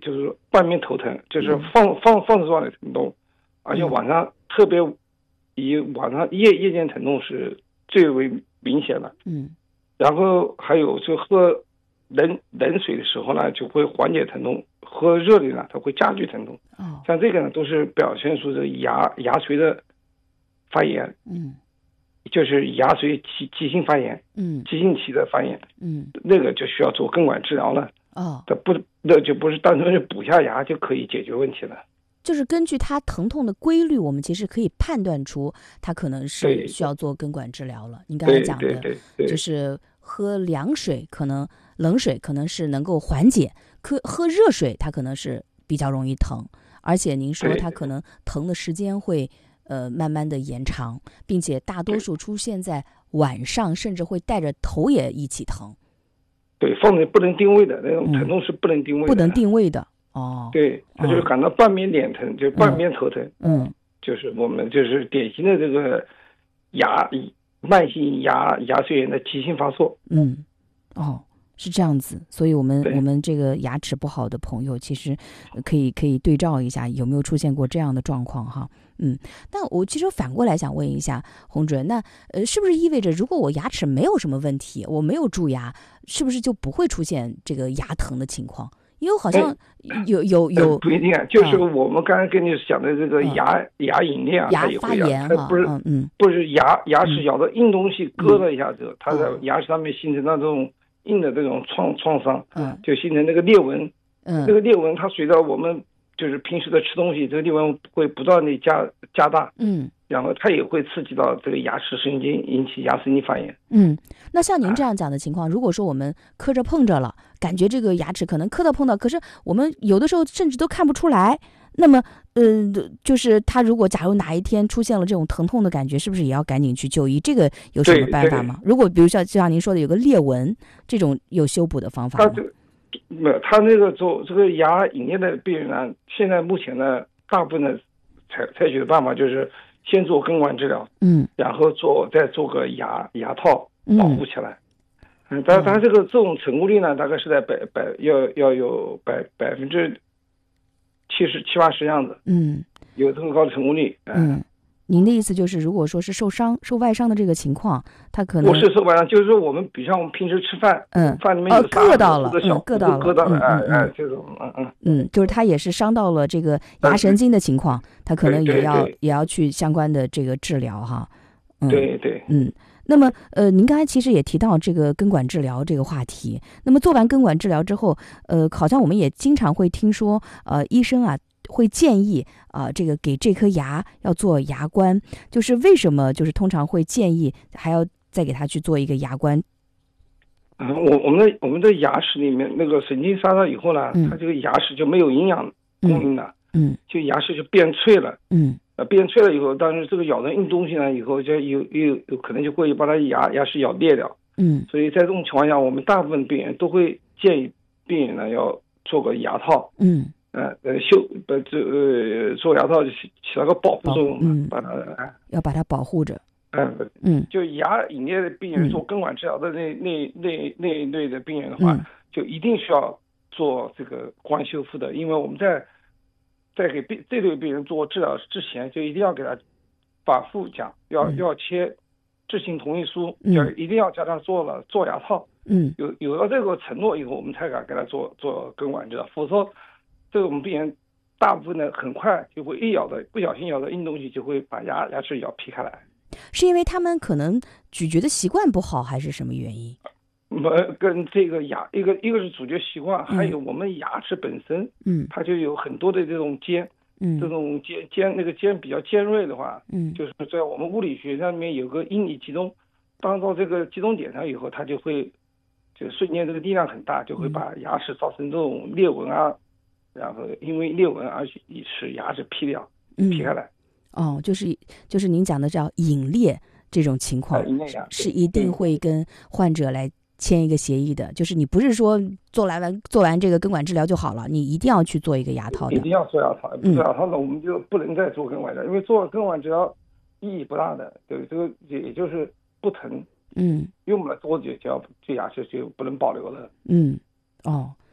就是半边头疼，就是放射状的疼痛，而且晚上特别以晚上夜间疼痛是最为明显的。然后还有就喝冷水的时候呢，就会缓解疼痛；喝热的呢，它会加剧疼痛。像这个呢，都是表现出这牙髓的发炎。就是牙髓急性发炎。急性期的发炎。那个就需要做根管治疗了。那就不是单纯是补下牙就可以解决问题了。 就是根据它疼痛的规律，我们其实可以判断出它可能是需要做根管治疗了。您刚才讲的就是喝凉水可能冷水可能是能够缓解，喝热水它可能是比较容易疼，而且您说它可能疼的时间会慢慢的延长，并且大多数出现在晚上，甚至会带着头也一起疼。 对，放的不能定位的那种疼痛是不能定位的。 不能定位的。 对，它就是感到半边脸疼，就半边头疼。就是我们就是典型的这个慢性牙髓炎的急性发作。 是这样子，所以我们这个牙齿不好的朋友，其实可以对照一下有没有出现过这样的状况哈。但我其实反过来想问一下洪主任，那是不是意味着如果我牙齿没有什么问题，我没有蛀牙，是不是就不会出现这个牙疼的情况？因为好像有不一定啊，就是我们刚才跟你讲的这个牙龈裂啊， 牙发炎它不是牙齿咬到硬东西割了一下子，它在牙齿上面形成那种硬的这种创伤，就形成那个裂纹。这个裂纹它随着我们就是平时的吃东西，这个裂纹会不断的加大。然后它也会刺激到这个牙齿神经，引起牙神经发炎。 那像您这样讲的情况，如果说我们磕着碰着了，感觉这个牙齿可能磕到碰到，可是我们有的时候甚至都看不出来，那么就是他如果假如哪一天出现了这种疼痛的感觉，是不是也要赶紧去就医？这个有什么办法吗？如果比如说就像您说的有个裂纹，这种有修补的方法吗？ 他那个做这个牙龈裂的病人呢，现在目前呢，大部分的采取的办法就是先做根管治疗，然后再做个牙套保护起来。但它这种成功率呢，大概是在要有70%-80%样子。有这么高的成功率。 您的意思就是，如果说是受外伤的这个情况，他可能不是受外伤，就是说我们比像我们平时吃饭，饭里面有硌到了， 割到了，这种就是他也是伤到了这个牙神经的情况，他可能也要去相关的这个治疗哈。 对。 那么您刚才其实也提到这个根管治疗这个话题。那么做完根管治疗之后，好像我们也经常会听说，医生啊会建议这个给这颗牙要做牙冠，就是为什么就是通常会建议还要再给他去做一个牙冠？ 我们的牙齿里面那个神经杀到以后呢，它这个牙齿就没有营养供应了，就牙齿就变脆了，变脆了以后，当然这个咬的硬东西呢，以后就有可能就会把它牙齿咬裂掉，所以在这种情况下，我们大部分病人都会建议病人呢要做个牙套，做牙套起到个保护作用， 要把它保护着。 就牙龈裂的病人做根管治疗的那一类的病人的话，就一定需要做这个冠修复的，因为我们在给这类病人做治疗之前，就一定要给他反复讲，要签知情同意书，一定要叫他做牙套。有了这个承诺以后，我们才敢给他做根管治疗，否则这种病人大部分的很快就会不小心咬到硬东西，就会把牙齿咬劈开来。 是因为他们可能咀嚼的习惯不好，还是什么原因？ 跟这个一个是咀嚼习惯，还有我们牙齿本身，它就有很多的这种尖，这种那个尖比较尖锐的话，就是在我们物理学上面有个应力集中，当到这个集中点上以后，它就会就瞬间这个力量很大，就会把牙齿造成这种裂纹啊，然后因为裂纹而使牙齿劈开来。 就是您讲的叫龈裂这种情况，是一定会跟患者来签一个协议的，就是你不是说做完这个根管治疗就好了，你一定要去做一个牙套的。 一定要做牙套，不做牙套呢，我们就不能再做根管治疗，因为做根管治疗意义不大的，对这个也就是不疼，用不了多久就牙齿就不能保留了。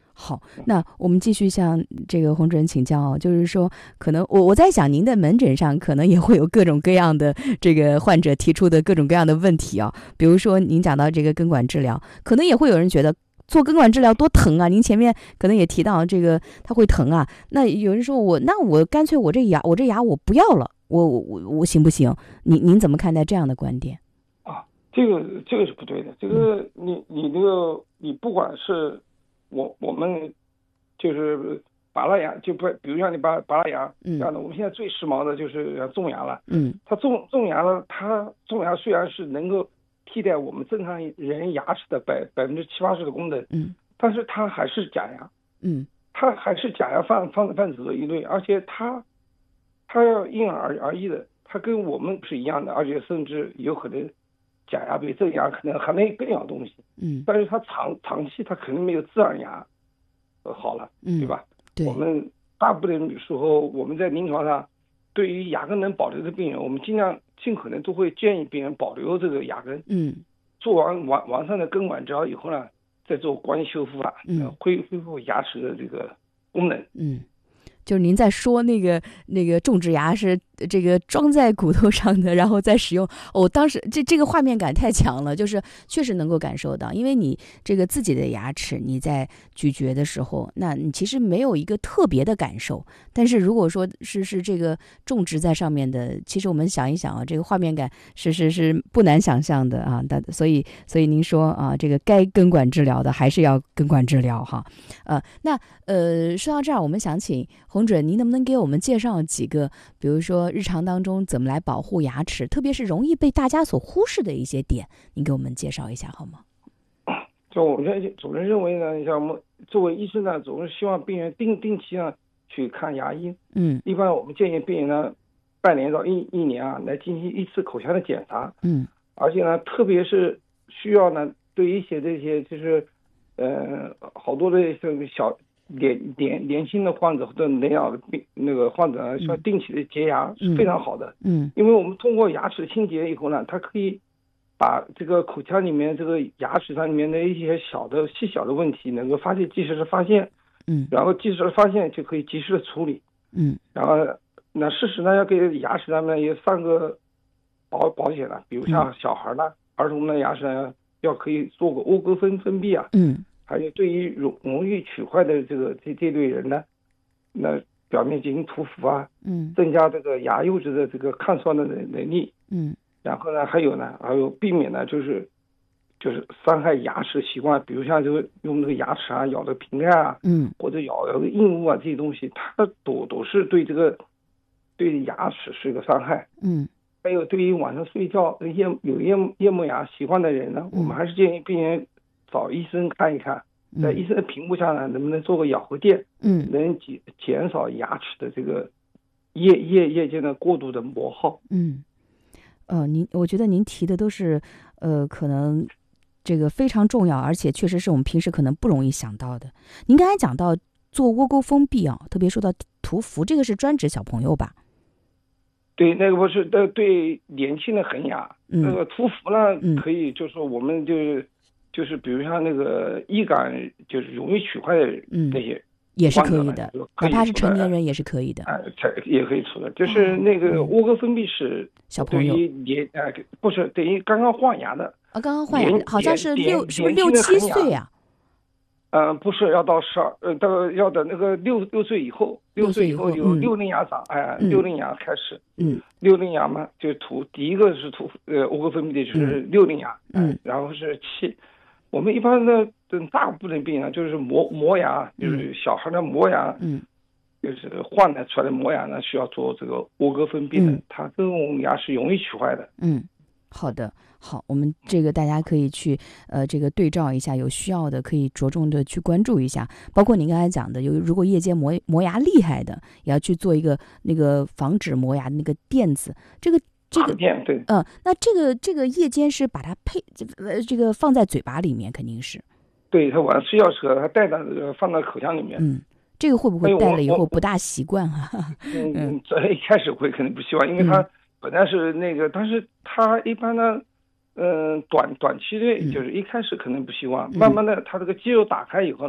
好，那我们继续向这个洪主任请教啊，就是说，可能我在想，您的门诊上可能也会有各种各样的这个患者提出的各种各样的问题啊，比如说您讲到这个根管治疗，可能也会有人觉得做根管治疗多疼啊，您前面可能也提到这个它会疼啊，那有人说我干脆我这牙我不要了，我行不行？您怎么看待这样的观点？ 啊，这个是不对的，这个你不管是我们就是拔了牙，就不比如像你拔了牙这样的，我们现在最时髦的就是种牙了。它种牙了，它种牙虽然是能够替代我们正常人牙齿的70%-80%的功能，但是它还是假牙，它还是假牙泛指的一类，而且它要因人而异的，它跟我们是一样的，而且甚至有可能假牙比正牙可能还能更有东西，但是它长期它肯定没有自然牙好了，对吧？对，我们大部分时候我们在临床上，对于牙根能保留的病人，我们尽可能都会建议病人保留这个牙根，做完善的根管治疗以后呢，再做关修复法，恢复牙齿的这个功能， 就是您在说那个种植牙是这个装在骨头上的，然后再使用。当时这个画面感太强了，就是确实能够感受到，因为你这个自己的牙齿你在咀嚼的时候，那你其实没有一个特别的感受。但是如果说是这个种植在上面的，其实我们想一想啊，这个画面感是不难想象的啊。所以您说啊，这个该根管治疗的还是要根管治疗哈。说到这儿，我们想请洪主任，您能不能给我们介绍几个，比如说日常当中怎么来保护牙齿，特别是容易被大家所忽视的一些点，您给我们介绍一下好吗？ 就我们总是认为呢，像我们作为医生呢，总是希望病人定期呢去看牙医。一般我们建议病人呢，半年到一年啊，来进行一次口腔的检查。而且呢，特别是需要呢，对于一些这些就是好多的这个小年轻的患者或者年老的患者呢，需要定期的洁牙是非常好的。因为我们通过牙齿清洁以后呢，它可以把这个口腔里面这个牙齿上里面的一些细小的问题能够及时的发现，然后及时的发现就可以及时的处理，然后那事实呢要给牙齿上面也上个保险了，比如像小孩呢，儿童的牙齿呢要可以做个莴歌分泌啊，还有对于容易龋坏的这类人呢，那表面进行涂氟啊，增加这个牙釉质的这个抗酸的能力，然后呢还有避免呢就是伤害牙齿的习惯，比如像就是用那个牙齿啊咬的瓶盖啊，或者咬的硬物啊，这些东西它都是对牙齿是一个伤害。还有对于晚上睡觉有夜磨牙习惯的人呢，我们还是建议病人找医生看一看，在医生的评估下呢，能不能做个咬合垫，能减少牙齿的这个夜间的过度的磨耗。 我觉得您提的都是可能这个非常重要，而且确实是我们平时可能不容易想到的。您刚才讲到做窝沟封闭啊，特别说到涂氟，这个是专指小朋友吧？ 对，那个不是对年轻的恒牙，那个涂氟呢，可以就是说我们就是比如像那个易感就是容易龋坏的那些。 也是可以的，哪怕是成年人也是可以的。 也可以涂的，就是那个窝沟封闭是小朋友不是等于刚刚换牙的。 刚刚换牙，好像是是不是6-7岁呀？ 不是，要到要等那个6岁以后，6岁以后有6龄牙长，6龄牙开始，6龄牙嘛就涂，第一个是涂窝沟封闭的就是6龄牙，然后是7。我们一般的大部分病人就是磨牙，就是小孩的磨牙，就是换了出来的磨牙呢，需要做这个窝沟封闭的，它这种牙是容易龋坏的。 好的，好，我们这个大家可以去这个对照一下，有需要的可以着重的去关注一下，包括您刚才讲的，如果夜间磨牙厉害的，也要去做一个那个防止磨牙的那个垫子，这个垫对， 那这个夜间是把它这个放在嘴巴里面，肯定是， 对，他晚上睡觉时候他带到放到口腔里面， 这个会不会戴了以后不大习惯啊？ 这一开始会肯定不习惯，因为他本来是那个，但是他一般呢，短期内就是一开始可能不习惯，慢慢的他这个肌肉打开以后呢，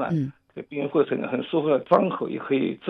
给病人会很舒服的张口，也可以自